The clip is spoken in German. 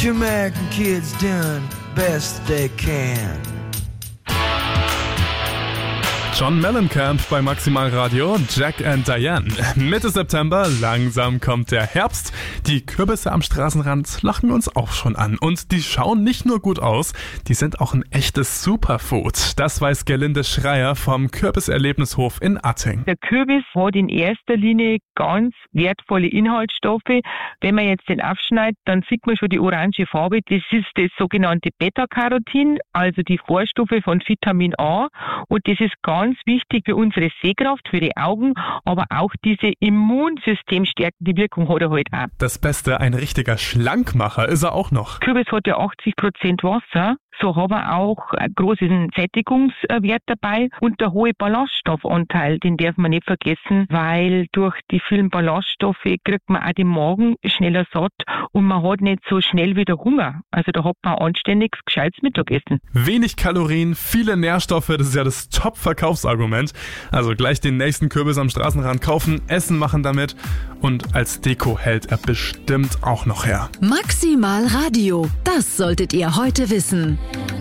Jamaican kids doing best they can. John Mellencamp bei Maximal Radio, Jack and Diane. Mitte September, langsam kommt der Herbst. Die Kürbisse am Straßenrand lachen uns auch schon an. Und die schauen nicht nur gut aus, die sind auch ein echtes Superfood. Das weiß Gerlinde Schreier vom Kürbiserlebnishof in Atting. Der Kürbis hat in erster Linie ganz wertvolle Inhaltsstoffe. Wenn man jetzt den aufschneidet, dann sieht man schon die orange Farbe. Das ist das sogenannte Beta-Carotin, also die Vorstufe von Vitamin A. Und das ist ganz wichtig für unsere Sehkraft, für die Augen, aber auch diese immunsystemstärkende Wirkung hat er halt auch. Das Beste, ein richtiger Schlankmacher ist er auch noch. Kürbis hat ja 80% Wasser. So haben wir auch einen großen Sättigungswert dabei und der hohe Ballaststoffanteil, den darf man nicht vergessen, weil durch die vielen Ballaststoffe kriegt man auch den Magen schneller satt und man hat nicht so schnell wieder Hunger. Also da hat man ein anständiges, gescheites Mittagessen. Wenig Kalorien, viele Nährstoffe, das ist ja das Top-Verkaufsargument. Also gleich den nächsten Kürbis am Straßenrand kaufen, Essen machen damit und als Deko hält er bestimmt auch noch her. Maximal Radio, das solltet ihr heute wissen.